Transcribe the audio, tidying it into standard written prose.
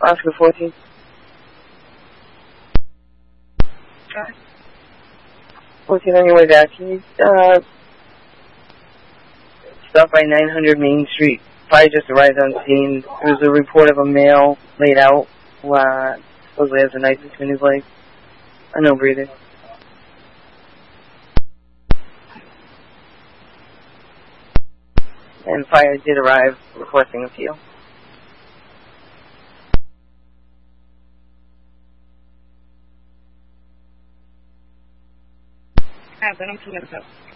Oscar 14. Okay. 14 on your way back. Can you stop by 900 Main Street? Probably just arrived on scene. There was a report of a male laid out. Supposedly has a knife between his legs. A no breather. And fire did arrive, requesting appeal. Then I'm picking this up.